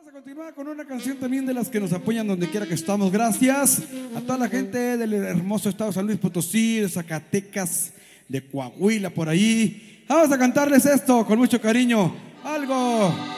a continuar con una canción también de las que nos apoyan donde quiera que estamos. Gracias a toda la gente del hermoso estado de San Luis Potosí, de Zacatecas, de Coahuila, por ahí. Vamos a cantarles esto con mucho cariño. Algo